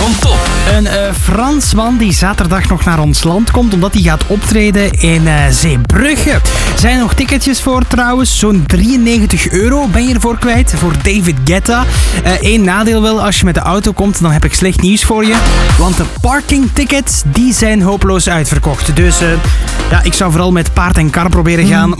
van Top. Een Fransman die zaterdag nog naar ons land komt omdat hij gaat optreden in Zeebrugge. Er zijn nog ticketjes voor trouwens, zo'n €93 ben je ervoor kwijt voor David Guetta. Eén nadeel wel, als je met de auto komt, dan heb ik slecht nieuws voor je. Want de parkingtickets, die zijn hopeloos uitverkocht. Dus ik zou vooral met paard en kar proberen gaan.